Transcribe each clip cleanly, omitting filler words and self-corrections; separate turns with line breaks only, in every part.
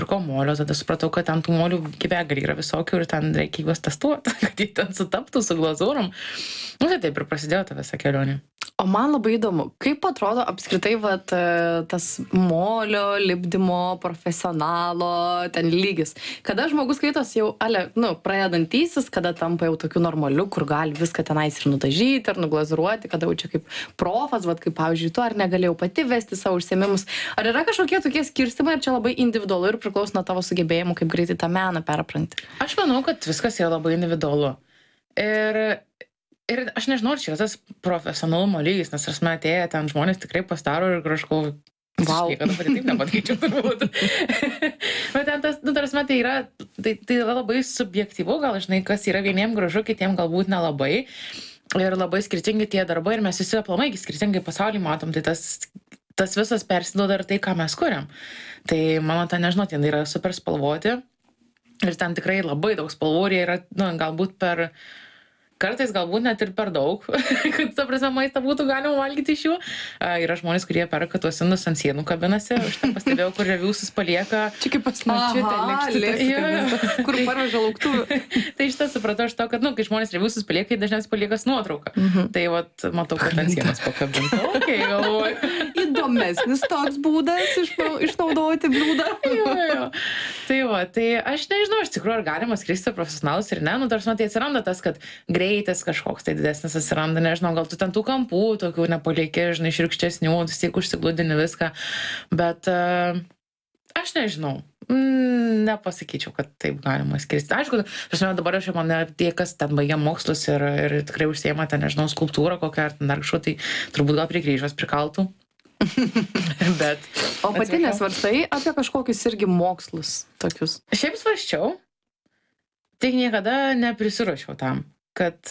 nusipirkau molio, tada supratau, kad ten tų molių begalė yra visokių ir ten reikia juos testuoti, kad jie ten sutaptų su glazūrom. Nu, tai taip ir prasidėjo ta visa kelionė.
O man labai įdomu, kaip atrodo apskritai vat, tas molio, lipdymo, profesionalo ten lygis. Kada žmogus skaitos jau, pradedantysis, kada tampa jau tokiu normaliu, kur gali viską tenais ir nudažyti, ir nuglazuruoti, kada jau čia kaip profas, vat, kaip pavyzdžiui, tu ar negalėjau pati vesti savo užsiėmimus. Ar yra kažkokie tokie skirstimai, ar čia labai individualu ir priklauso nuo tavo sugebėjimų, kaip greitai tą meną perapranti?
Aš manau, kad viskas yra labai individualu. Ir aš nežinau, ar čia yra tas profesionalumo lygis, nes atėję ten žmonės tikrai pastaro ir kažko, kad pati taip nepadaryčiau turbūt. Bet ten tas, tai yra labai subjektyvu, gal žinai, kas yra vieniem gražu, kitiem galbūt nelabai. Ir labai skirtingi tie darbai ir mes visi aplamai skirtingai pasaulį matom, tai tas visas persiduoda ir tai, ką mes kuriam. Tai mano ten, nežinau, ten yra super spalvoti ir ten tikrai labai daug spalvų ir jie yra, galbūt kartais galbūt net ir per daug, kad, ta prasme, maistą būtų galima valgyti iš jų. Yra žmonės, kurie perka tuos indus ant sienų kabinasi. Aš ten pastebėjau, kur reviusus palieka.
Čia kaip pas mačiutę, kur parveža lauktuvų.
Tai šitą supratau aš to, kad, kai žmonės reviusus palieka, jie dažniausiai palieka nuotrauką. Tai vat, matau, kad ant sienos pakabinta. Okay, galvoju.
Įdomesnis toks būdas išnaudoti bliūdą.
Tai aš nežinau, iš tikrųjų, ar galima skristi profesionalus ir ne. Tai atsiranda tas, kad greitis kažkoks tai didesnis atsiranda, nežinau, gal tu ten tų kampų tokių nepalieki, žinai, širkštesnių, vis tiek užsigludini viską, bet aš nežinau, nepasakyčiau, kad taip galima skristi. Aišku, dabar man tie, kas ten baigia mokslus ir tikrai užsiema ten, nežinau, skulptūrą kokią ar ten dar kažko, tai turbūt gal prie kryžiaus prikaltų.
O pati nesvarstai apie kažkokius irgi mokslus tokius?
Šiaip svarsčiau, tik niekada neprisiruošiau tam. Kad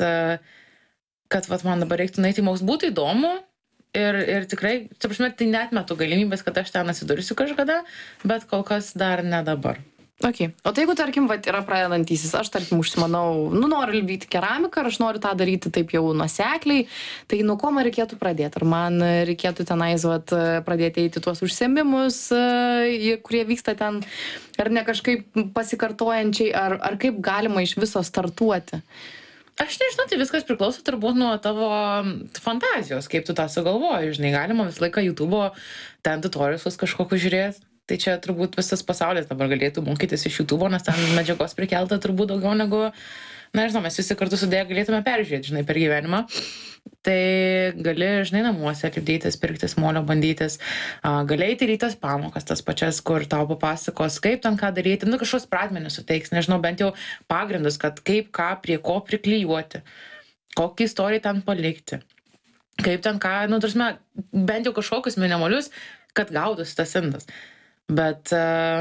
vat, man dabar reiktų nueiti į mokslus, būtų įdomu ir tikrai, tai neatmetu galimybės, kad aš ten atsidursiu kažkada, bet kol kas dar ne dabar.
Okay. O tai jeigu, tarkim, vat, yra pradedantysis, aš, tarkim, užsimanau, noriu lipdyti keramiką, ar aš noriu tą daryti taip jau nuosekliai, tai nuo ko man reikėtų pradėti? Ar man reikėtų tenais pradėti eiti tuos užsiėmimus, kurie vyksta ten, ar ne kažkaip pasikartojančiai, ar kaip galima iš viso startuoti?
Aš nežinau, tai viskas priklauso turbūt nuo tavo fantazijos, kaip tu tą sugalvoji, žinai, galima visą laiką YouTube'o ten tutorialus kažkokius žiūrėti. Tai čia turbūt visas pasaulis dabar galėtų mokytis iš YouTube'o, nes ten medžiagos prikelta turbūt daugiau negu, nežinau, mes visi kartu sudėję galėtume peržiūrėti, žinai, per gyvenimą. Tai gali, žinai, namuose lipdytis, pirktis molio, bandytis, gali eiti į tas pamokas, tas pačias, kur tau papasakos, kaip ten ką daryti, kažkos pradmenis suteiks, nežinau, bent jau pagrindus, kad kaip ką prie ko priklijuoti, kokį istoriją ten palikti, kaip ten ką, bent jau kažkokius minimalius, kad gaudus tas indas. Bet,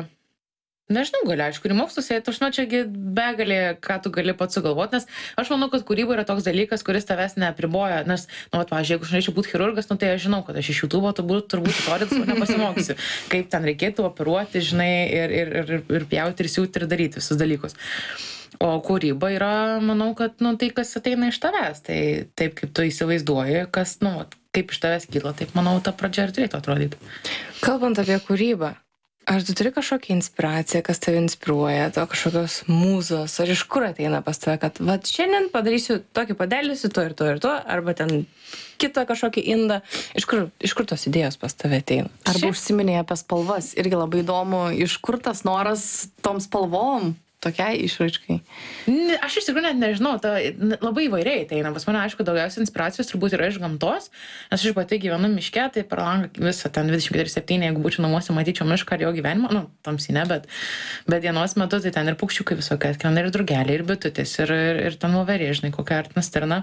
nežinau, gali, aišku, ir mokslus, čia begalė, ką tu gali pats sugalvoti, nes aš manau, kad kūryba yra toks dalykas, kuris tavęs neapriboja, nes, pavyzdžiui, jeigu aš norėčiau būti chirurgas, tai aš žinau, kad aš iš YouTube'o turbūt tutorialus nepasimokysiu, kaip ten reikėtų operuoti, žinai, ir pjauti, ir siūti, ir daryti visus dalykus. O kūryba yra, manau, kad, tai, kas ateina iš tavęs, tai taip, kaip tu įsivaizduoji, kas, kaip iš tavęs kyla, taip, manau, ta pradžia ir turėtų atrodyti.
Kalbant apie kūrybą, ar tu turi kažkokią inspiraciją, kas tave inspiruoja, to kažkokios mūzos, ar iš kur ateina pas tave, kad vat šiandien padarysiu tokį padelį su to ir to ir to, arba ten kitą kažkokį indą, iš kur tos idėjos pas tave ateina?
Arba užsiminėjai apie spalvas, irgi labai įdomu, iš kur tas noras tom spalvom? Tokiai išraiškai?
Aš iš tikrųjų net nežinau, labai įvairiai ateina. Pas mane, aišku, daugiausia inspiracijos turbūt yra iš gamtos, nes aš pati gyvenu miške, tai per langą visą ten 24/7, jeigu būčiau namuose, matyčiau mišką ar jo gyvenimą, tamsiai ne, bet dienos metu tai ten ir paukščiukai visokie atkeliauja, ir drugeliai, ir bitutės, ir ten voverė, žinai, kokia artina stirna.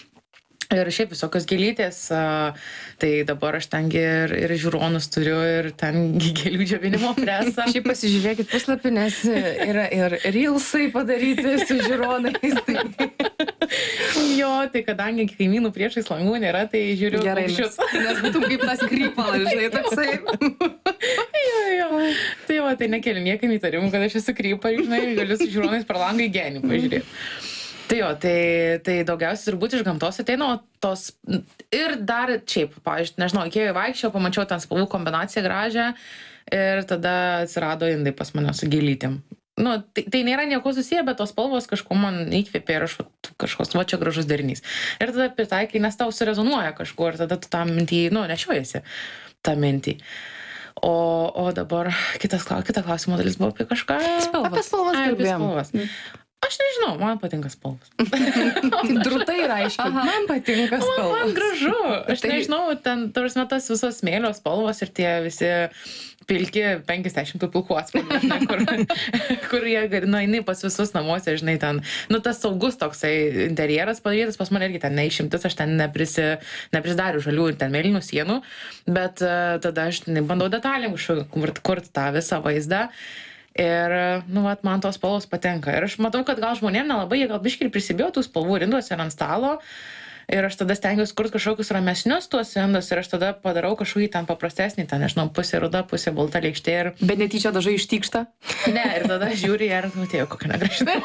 Ir šiaip visokios gėlytės, tai dabar aš ten ir žiūronus turiu, ir ten gėlių džiovinimo presą.
Šiaip pasižiūrėkit puslapį, nes yra ir reelsai padaryti su žiūronais.
Jo, tai kadangi kaimynų priešais langų nėra, tai žiūriu paukščius.
Nes būtum kaip tas krypalas, žinai, toksai.
Jo. Tai va, tai nekeliu niekam įtarimų, kad aš esu krypa, žinai, galiu su žiūronais per langą į genį pažiūrėti. Tai jo, tai daugiausiai turbūt iš gamtos ateina, o tos ir dar šiaip, pavyzdžiui, nežinau, Ikėjoje vaikščiau, pamačiau ten spalvų kombinaciją gražią ir tada atsirado indai pas mane su gėlytėm. Nu, tai nėra nieko susiję, bet tos spalvos kažko man įkvėpė ir aš kažkoks, va čia gražus derinys. Ir tada pritaikai, nes tau surezonuoja kažkur ir tada tu tą mintį, nešiojasi tą mintį. O dabar kita klausimo dalis buvo apie kažką.
Apie spalvas kalbėjom.
Aš nežinau, man patinka spalvos.
Drūtai ir aiškiai. Man patinka spalvos.
Man gražu. Aš nežinau, ten, tarsi, tas visos smėlio spalvos ir tie visi pilki 50 pilkų atspalvių, kur jie, eini pas visus namuose, žinai, ten, tas saugus toksai interjeras padarytas, pas mane irgi ten neišimtis, aš ten neprisidariu žalių ir ten mėlynų sienų, bet tada aš bandau detalėm kurti tą visą vaizdą. Ir, man tos spalvos patenka. Ir aš matau, kad gal žmonėm nelabai, jie gal biškį prisibijo tų spalvų ir induose ir ant stalo. Ir aš tada stengiuosi kurti kažkokius ramesnius tuos indus ir aš tada padarau kažkokį ten paprastesnį, ten, nežinau, pusė ruda, pusė balta lėkštė. Ir...
Bet netyčia dažai ištykšta?
Ne, ir tada žiūri ir, tai kokia negražina.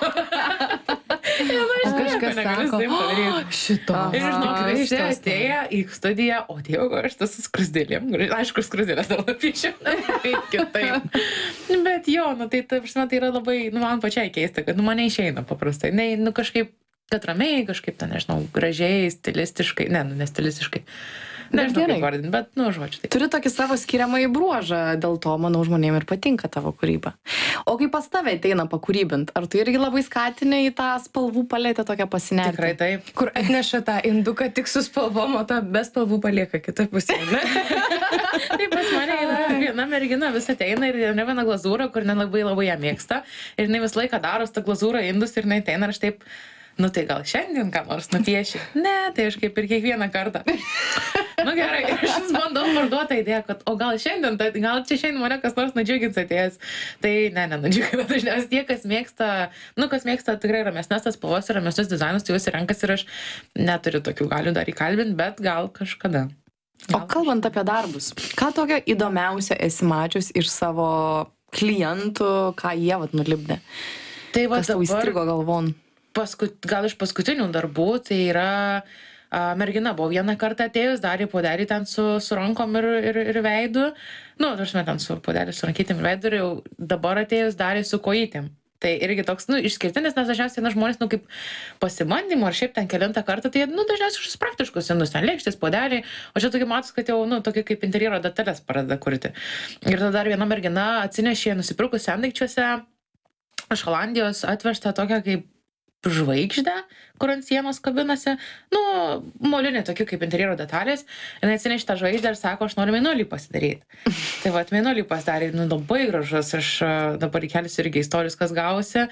Kažkas sako, šito.
Ir žinau, visi atėję į studiją, o Dievo, aš tas su skrusdėlėm. Aišku, skrusdėlės dar lapyčiau. Kaip kitaip. Bet jo, tai yra labai, man pačiai keista, kad man neišeina paprastai. Kažkaip kad ramiai, kažkaip ten, nežinau, gražiai, stilistiškai, ne stilistiškai. Nežinau, kaip vardinti, bet, žodžiu.
Turi tokį savo skiriamąjį bruožą, dėl to, manau, žmonėms ir patinka tavo kūryba. O kaip pas tave ateina pakūrybint, ar tu irgi labai skatini į tą spalvų paletę tokią pasinerti?
Tikrai taip.
Kur atneša tą induką tik su spalvom, o tą be spalvų palieka kitą pusę, ne?
Taip, pas mane yra viena mergina, vis ateina ir ne viena glazūra, kur nelabai ją mėgsta. Ir jinai visą laiką daro tą glazūrą indus ir jinai ateina ir aš taip... tai gal šiandien ką nors nupieši? Ne, tai aš kaip ir kiekvieną kartą. Gerai, aš bandau parduotą idėją, kad o gal čia šiandien mane kas nors nudžiugins atėjęs. Tai nenudžiugina dažniausiai tie, kas mėgsta tikrai ramesnes tas spalvas ir ramesnius dizainus, tai juos renkasi ir aš neturiu tokių galių dar įkalbinti, bet gal kažkada.
O kalbant apie darbus, ką tokio įdomiausia esi mačius iš savo klientų, ką jie nulipdė?
Tai
kas tau įstrigo galvon?
Gal iš paskutinių darbų, tai yra mergina buvo vieną kartą atėjus, darė puodelį ten su rankom ir veidu. Tarsi ten su puodelį su rankytėm ir veidu ir jau dabar atėjus darė su kojytėm. Tai irgi toks, išskirtinis, nes dažniausiai žmonės, kaip pasibandymų ar šiaip ten kelintą kartą, tai dažniausiai kažkokius praktiškus indus, ten lėkštės, puodeliai, o čia tokie matos, kad jau, tokie kaip interjero detalės pradeda kurti. Ir tada dar viena mergina atsinešė nusipirkus sendaikčiuose iš Holandijos atvežtą tokią kaip žvaigždę, kur ant sienos kabinasi, molinė tokių kaip interjero detalės, ir atsinešė tą žvaigždę ir sako, aš noriu mėnulį pasidaryti. Tai mėnulį pasidarė, labai gražus, aš dabar įkelsiu irgi istorijos, kas gausi.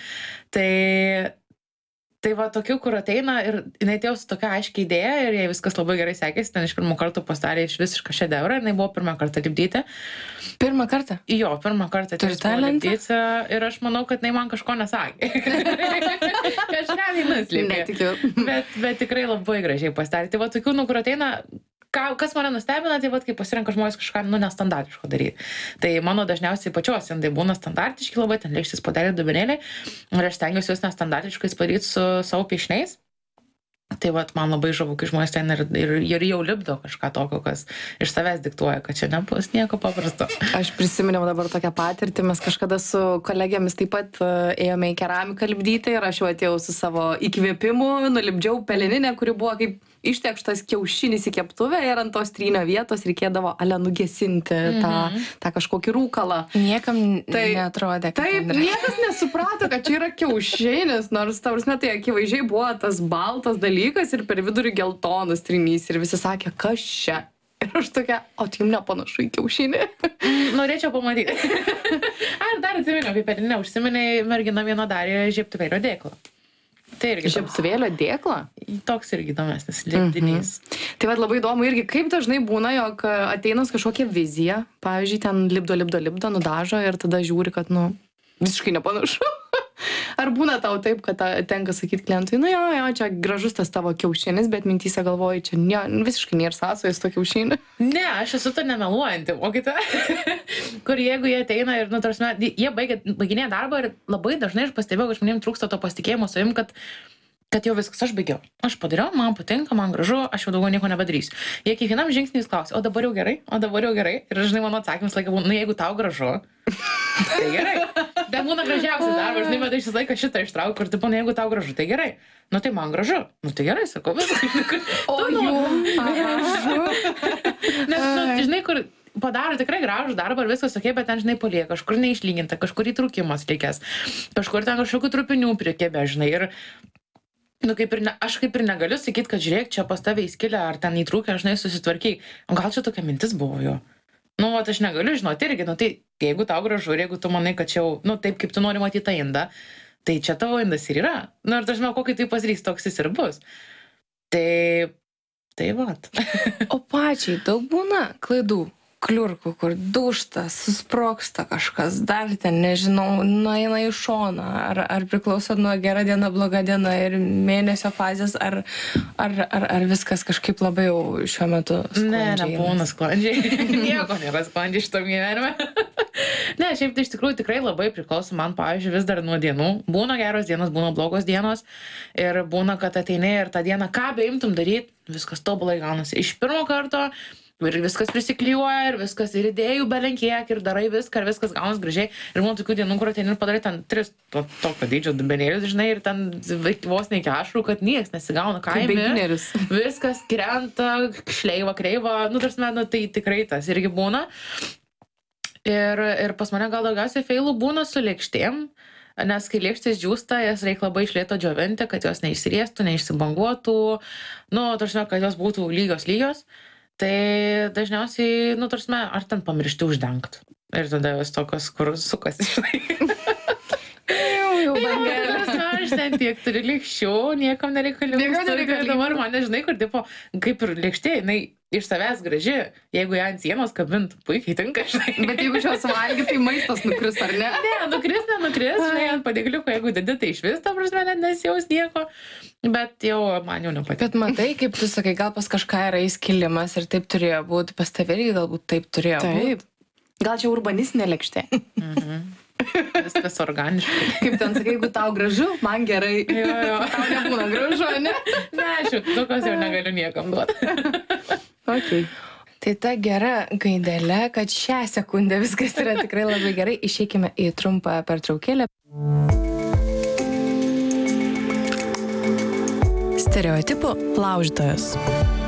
Tai tokių, kur ateina ir jinai atėjo su tokia aiškia idėja ir jai viskas labai gerai sekėsi, ten iš pirmo karto pasidarė iš visišką šedevrą, jinai buvo pirmą kartą lipdyti.
Pirmą kartą?
Jo, pirmą kartą buvo lipdyti ir aš manau, kad jinai man kažko nesakė. Kažką jinai nuslėpė.
Netikiu.
Bet tikrai labai gražiai pasidarė. Tai tokių, kur ateina... Kas mane nustebina, tai kai pasirenka žmonės kažką nestandartiško daryti. Tai mano dažniausiai pačios indai būna standartiški labai, ten lėkštės, puodeliai, dubenėliai. Ir aš stengiuosi juos nestandartiškai padaryti su savo piešiniais. Tai man labai žavu, kai žmonės ten ir jau lipdo kažką tokio, kas iš savęs diktuoja, kad čia nebus nieko paprasto.
Aš prisiminiau dabar tokią patirtį, mes kažkada su kolegėmis taip pat ėjome į keramiką lipdyti ir aš jau atėjau su savo įkvėpimu, nulipdžiau peleninę, kuri buvo kaip ištekštas kiaušinis į keptuvę ir ant tos trynio vietos reikėdavo nugesinti tą kažkokį rūkalą.
Niekam neatrodė.
Taip, niekas nesuprato, kad čia yra kiaušinis, nors tai akivaizdžiai buvo tas baltas dalykas ir per vidurį geltonas trynys ir visi sakė, kas čia? Ir aš tokia, o tai jums nepanašu į kiaušinį.
Norėčiau pamatyti. Ar dar atsiminiau, kaip perinė užsiminė, mergina viena darė žiebtuvėlio dėklą. Tai irgi
žiebtuvėlio dėklą?
Toks irgi įdomesnis lipdinys.
Tai labai įdomu irgi, kaip dažnai būna, jog ateinas kažkokia vizija, pavyzdžiui, ten lipdo, nudažo ir tada žiūri, kad, visiškai nepanašu. Ar būna tau taip, kad tenka sakyti klientui, jo, čia gražus tas tavo kiaušinis, bet mintyse galvoji, čia visiškai nėra sąsajos to kiaušinį?
Ne, aš esu to nemeluojanti mokytoja, kur jeigu jie ateina ir, jie baiginėja darbą ir labai dažnai aš pastebėjau, kad žmonėms trūksta to pasitikėjimo savim, kad kad jau viskas, aš baigiau. Aš padariau, man patinka, man gražu, aš jau daugiau nieko nebadarysiu. Jie kiekvienam žingsniui klausia, o dabar jau gerai, o dabar jau gerai. Ir žinai, mano atsakymas laiką būna, nu jeigu tau gražu, tai gerai. Bet būna gražiausias darbas, žinai, bet aš visą laiką šitą ištraukiu, ir taip, jeigu tau gražu, tai gerai. Nu tai man gražu. Nu tai gerai, sakau, viskas.
O jum gražu.
Nes, nu, žinai, kur padaro tikrai gražų darbą ir viskas ok, bet ten, žinai, palieka, kažkur neišlyginta, kažkur įtrūkimas likęs, kažkur ten kažkokių trupinių prikėbė, žinai. Ir nu, aš kaip ir negaliu sakyti, kad žiūrėk, čia pas tave įskilę ar ten įtrūkę, žinai, susitvarkiai. O gal čia tokia mintis buvo jo? Nu, aš negaliu žinoti irgi, nu, tai jeigu tau gražu ir jeigu tu manai, kad čia jau, nu, taip kaip tu nori matyti tą indą, tai čia tavo indas ir yra. Nu, ir aš žinau, kokį tai pasidarys, toks jis ir bus. Tai vat.
O pačiai daug būna klaidų, kliurkų, kur dūšta, susprogsta kažkas, dar ten, nežinau, nueina į šoną, ar priklauso nuo gera diena, bloga diena ir mėnesio fazės, ar viskas kažkaip labai jau šiuo metu sklandžiai?
Ne, nebūna sklandžiai. Nieko nėra sklandžiai šitam gyvenime. Ne, šiaip tai iš tikrųjų tikrai labai priklauso man, pavyzdžiui, vis dar nuo dienų. Būna geros dienos, būna blogos dienos ir būna, kad ateini ir tą dieną, ką beimtum daryti, viskas tobulai gaunasi. Iš pirmo karto ir viskas prisiklijuoja, ir viskas ir idėjų belenkiek, ir darai viską, ir viskas gaunas gražiai. Ir būna tokių dienų, kur ateini ir padarai ten 3 tokio dydžio dubenėlius, žinai, ir ten vos neiki ašrų, kad nieks nesigauna kaime. Viskas krenta, šleiva, kreiva, nu, tarsi, nu, tai tikrai tas irgi būna. Ir pas mane gal daugiausiai feilų būna su lėkštėm, nes kai lėkštės džiūsta, jas reikia labai iš lėto džiovinti, kad jos neišsiriestų, neišsibanguotų, nu, tarsi, kad jos būtų lygios. Tai dažniausiai, nu, tarsi, ar ten pamiršti uždengti. Ir tada jos tokios, kur sukasi, žinai. Jau bangelės, aš ten tiek turiu lėkščių, niekam nereikalingų. Dabar man nežinai, kur, tipo, kaip ir lėkštė, jinai iš savęs graži, jeigu ją ant sienos kabint, puikiai tinka, žinai.
Bet jeigu šios valgy, tai maistas nukris, ar ne?
Ne, nukris, žinai, ant padėkliuko, jeigu dedi, tai iš vis, ta prasme, net nesijaus nieko. Bet jau man jau nepatinka.
Bet matai, kaip tu sakai, gal pas kažką yra įskilimas ir taip turėjo būti, pas tave irgi galbūt taip turėjo būti.
Gal čia urbanistinė lėkštė.
Viskas organiškai.
Kaip ten sakai, jeigu tau gražu, man gerai.
Jo.
Tau nebūna gražu, ne?
Ne, aš tokios jau negaliu niekam duoti.
Okay.
Tai ta gera gaidelė, kad šią sekundę viskas yra tikrai labai gerai. Išeikime į trumpą pertraukėlę.
Stereotipų laužytojas.